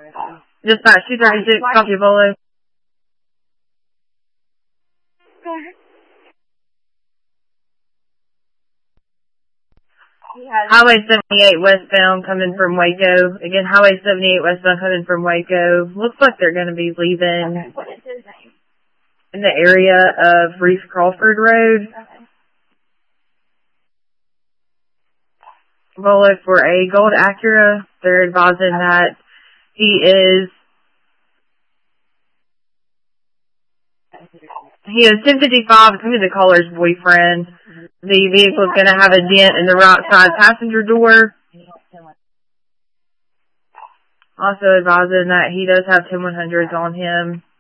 Dispatch 236, copy Bolo. Go ahead. Highway 78 westbound coming from Waco. Again, Highway 78 westbound coming from Waco. Looks like they're going to be leaving What is his name? in the area of Reese Crawford Road. Okay. Bolo for a gold Acura. They're advising that he is 1055, it's going to be the caller's boyfriend. The vehicle is going to have a dent in the right side passenger door. Also advising that he does have 10-100s on him.